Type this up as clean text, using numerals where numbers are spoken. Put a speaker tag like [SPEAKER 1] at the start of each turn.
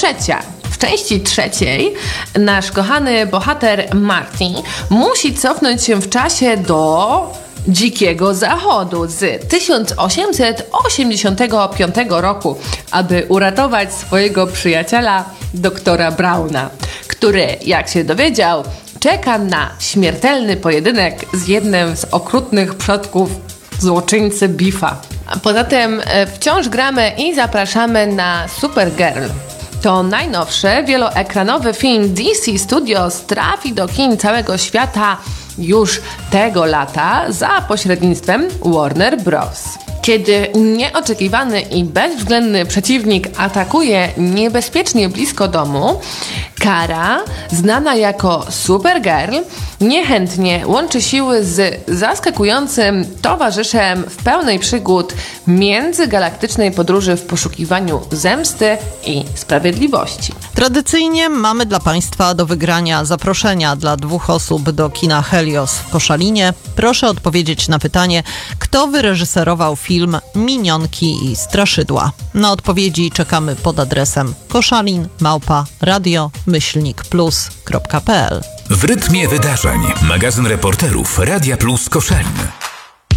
[SPEAKER 1] trzecia. W części trzeciej nasz kochany bohater Marty musi cofnąć się w czasie do Dzikiego Zachodu z 1885 roku, aby uratować swojego przyjaciela doktora Browna, który, jak się dowiedział, czeka na śmiertelny pojedynek z jednym z okrutnych przodków złoczyńcy Biffa. Poza tym wciąż gramy i zapraszamy na Supergirl. To najnowszy wieloekranowy film DC Studios trafi do kin całego świata już tego lata za pośrednictwem Warner Bros. Kiedy nieoczekiwany i bezwzględny przeciwnik atakuje niebezpiecznie blisko domu, Kara, znana jako Supergirl, niechętnie łączy siły z zaskakującym towarzyszem w pełnej przygód międzygalaktycznej podróży w poszukiwaniu zemsty i sprawiedliwości.
[SPEAKER 2] Tradycyjnie mamy dla Państwa do wygrania zaproszenia dla 2 osób do kina Helios w Koszalinie. Proszę odpowiedzieć na pytanie, kto wyreżyserował film Minionki i Straszydła. Na odpowiedzi czekamy pod adresem koszalin@radio-plus.pl.
[SPEAKER 3] W rytmie wydarzeń. Magazyn reporterów Radia Plus Koszalin.